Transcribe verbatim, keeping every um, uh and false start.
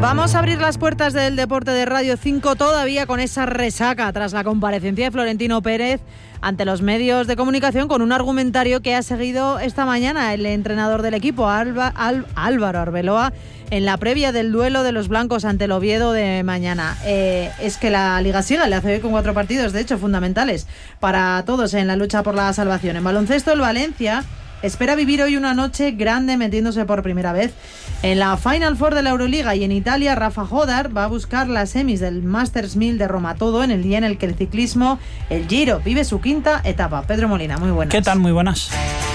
Vamos a abrir las puertas del deporte de Radio cinco todavía con esa resaca tras la comparecencia de Florentino Pérez ante los medios de comunicación con un argumentario que ha seguido esta mañana el entrenador del equipo, Alba, Al, Álvaro Arbeloa, en la previa del duelo de los blancos ante el Oviedo de mañana. Eh, es que la Liga sigue, le hace hoy con cuatro partidos, de hecho, fundamentales para todos en la lucha por la salvación. En baloncesto, el Valencia espera vivir hoy una noche grande metiéndose por primera vez en la Final Four de la Euroliga, y en Italia Rafa Jodar va a buscar las semis del Masters mil de Roma, todo en el día en el que el ciclismo, el Giro, vive su quinta etapa. Pedro Molina, muy buenas. ¿Qué tal? Muy buenas.